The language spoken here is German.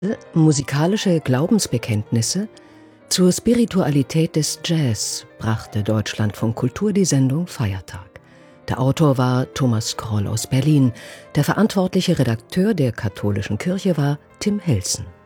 Musikalische Glaubensbekenntnisse zur Spiritualität des Jazz brachte Deutschlandfunk Kultur die Sendung Feiertag. Der Autor war Thomas Kroll aus Berlin. Der verantwortliche Redakteur der Katholischen Kirche war Tim Helsen.